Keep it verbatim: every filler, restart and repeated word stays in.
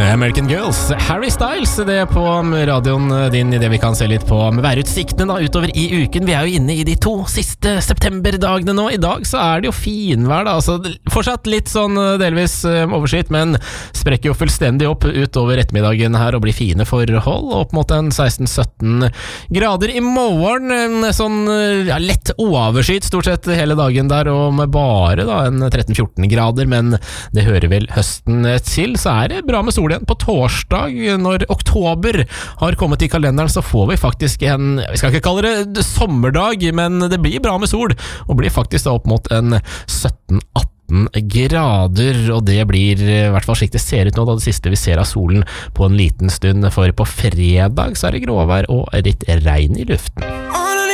American Girls, Harry Styles, det er på radioen din I det vi kan se litt på med værutsiktene da, utover I uken. Vi er jo inne I de to siste septemberdagene nå. I dag så er det jo finvær da, altså fortsatt litt sånn delvis overskyet, men sprekker jo fullstendig opp utover ettermiddagen her og blir fine forhold, opp mot en seksten sytten grader I morgen, en sånn ja, lett overskyet stort sett hele dagen der, og med bare da en tretten fjorten grader, men det hører vel høsten til, så er det bra med sol igjen på torsdag. Når oktober har kommet I kalenderen, så får vi faktisk en, vi skal ikke kalle det sommerdag, men det blir bra med sol, og blir faktisk da opp mot en sytten atten grader, og det blir I hvert fall slik det ser ut nå, da det siste vi ser av solen på en liten stund, for på fredag så er det gråvær og litt regn I luften.